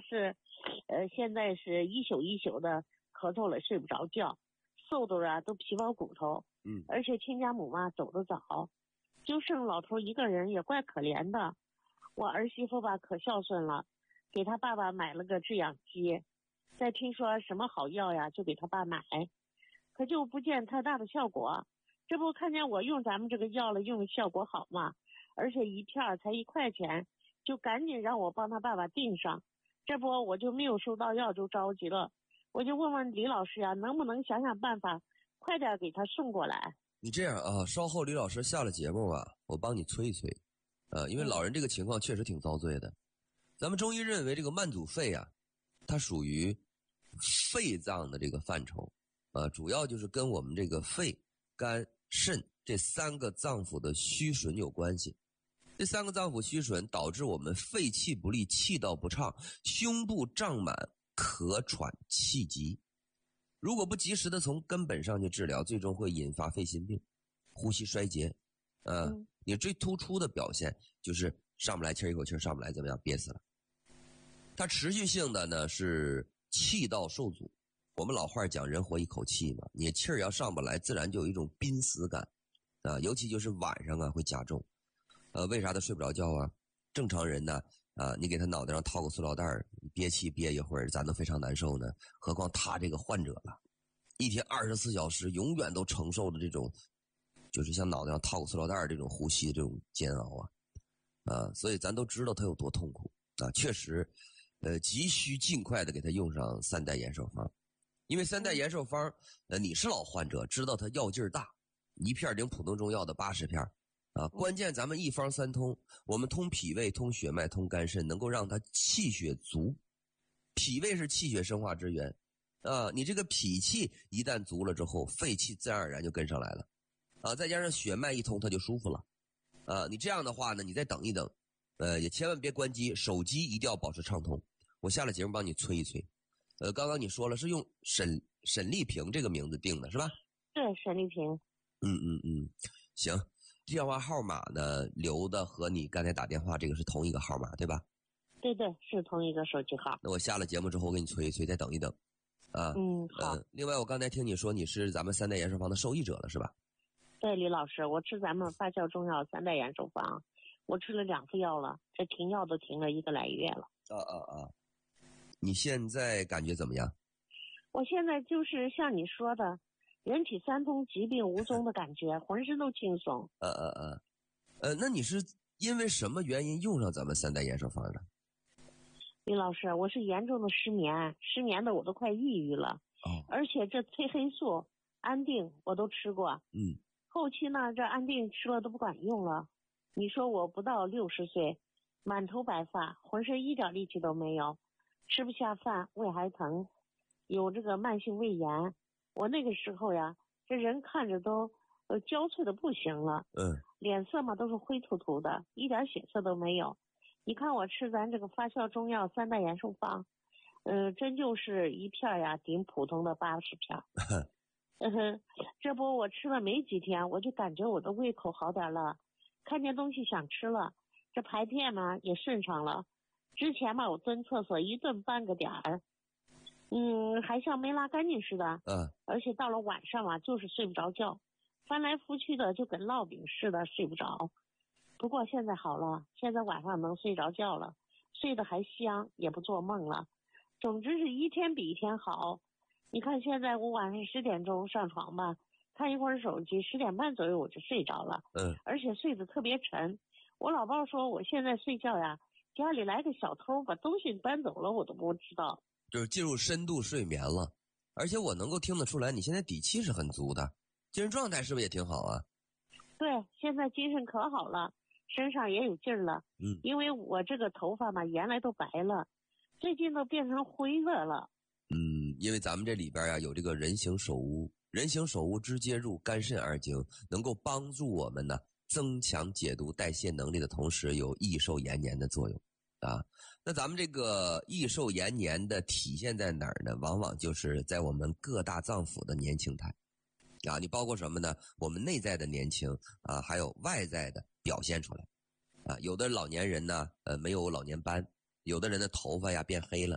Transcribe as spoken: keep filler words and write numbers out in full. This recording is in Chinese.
是，呃，现在是一宿一宿的咳嗽了，睡不着觉，瘦的啊都皮包骨头。 嗯， 而且亲家母嘛走得早，就剩老头一个人，也怪可怜的。我儿媳妇吧可孝顺了，给他爸爸买了个制氧机，再听说什么好药呀，就给他爸买，可就不见太大的效果。这不看见我用咱们这个药了，用的效果好嘛，而且一片才一块钱，就赶紧让我帮他爸爸订上。这不我就没有收到药就着急了，我就问问李老师呀，能不能想想办法快点给他送过来。 你这样啊，稍后李老师下了节目啊，我帮你催一催，呃，因为老人这个情况确实挺遭罪的。咱们中医认为这个慢阻肺啊，它属于肺脏的这个范畴，呃，主要就是跟我们这个肺、肝、肾这三个脏腑的虚损有关系。这三个脏腑虚损导致我们肺气不利、气道不畅、胸部胀满、咳喘气急。如果不及时的从根本上去治疗，最终会引发肺心病、呼吸衰竭。呃，嗯、你最突出的表现就是上不来气，一口气上不来，怎么样？憋死了。它持续性的呢是气道受阻。我们老话讲人活一口气嘛，你气儿要上不来，自然就有一种濒死感啊，尤其就是晚上啊会加重。呃，为啥他睡不着觉啊？正常人呢，啊，你给他脑袋上套个塑料袋儿，憋气憋一会儿，咱都非常难受呢。何况他这个患者了，一天二十四小时永远都承受着这种，就是像脑袋上套个塑料袋儿这种呼吸这种煎熬啊，啊，所以咱都知道他有多痛苦啊。确实，呃，急需尽快的给他用上三代延寿方，因为三代延寿方，呃，你是老患者，知道它药劲儿大，一片顶普通中药的八十片。啊，关键咱们一方三通，我们通脾胃、通血脉、通肝肾，能够让它气血足。脾胃是气血生化之源，啊，你这个脾气一旦足了之后，肺气自然而然就跟上来了，啊，再加上血脉一通，它就舒服了，啊，你这样的话呢，你再等一等，呃，也千万别关机，手机一定要保持畅通。我下了节目帮你催一催，呃，刚刚你说了是用沈沈丽萍这个名字定的是吧？ 对，沈丽萍。 嗯嗯嗯，行。电话号码呢留的和你刚才打电话这个是同一个号码对吧？ 对对，是同一个手机号。 那我下了节目之后我给你催一催，再等一等啊。 嗯，好、 呃。另外我刚才听你说你是咱们三代延寿方的受益者了是吧？ 对，李老师，我吃咱们发酵中药三代延寿方，我吃了两副药了，这停药都停了一个来月了。 啊啊啊！你现在感觉怎么样？ 我现在就是像你说的，人体三通，疾病无踪的感觉，浑身都轻松。 呃呃呃，呃，那你是因为什么原因用上咱们三代延寿方的？ 李老师，我是严重的失眠，失眠的我都快抑郁了。 哦。 而且这褪黑素、安定我都吃过。 嗯。 后期呢，这安定吃了都不管用了。你说我不到六十岁，满头白发，浑身一点力气都没有，吃不下饭，胃还疼，有这个慢性胃炎。我那个时候呀，这人看着都呃焦脆的不行了， 嗯， 脸色嘛都是灰秃秃的，一点血色都没有。你看我吃咱这个发酵中药三代延寿方，呃，真就是一片呀顶普通的八十片。嗯哼，这不我吃了没几天，我就感觉我的胃口好点了，看见东西想吃了，这排便嘛也顺畅了。之前嘛我蹲厕所一顿半个点儿。嗯，还像没拉干净似的。 嗯， 而且到了晚上啊，就是睡不着觉，翻来覆去的，就跟烙饼似的睡不着。不过现在好了，现在晚上能睡着觉了，睡得还香，也不做梦了。总之是一天比一天好。你看现在我晚上十点钟上床吧，看一会儿手机，十点半左右我就睡着了。 嗯， 而且睡得特别沉。我老伴说我现在睡觉呀，家里来个小偷把东西搬走了，我都不知道。 就是进入深度睡眠了，而且我能够听得出来，你现在底气是很足的，精神状态是不是也挺好啊？ 对，现在精神可好了，身上也有劲儿了。 嗯， 因为我这个头发嘛，原来都白了，最近都变成灰色了。 嗯，因为咱们这里边呀有这个人形手乌，人形手乌直接入肝肾二经，能够帮助我们呢增强解毒代谢能力的同时，有益寿延年的作用。啊，那咱们这个益寿延年的体现在哪儿呢？往往就是在我们各大脏腑的年轻态啊，你包括什么呢？我们内在的年轻啊，还有外在的表现出来啊。有的老年人呢，呃，没有老年斑；有的人的头发呀变黑了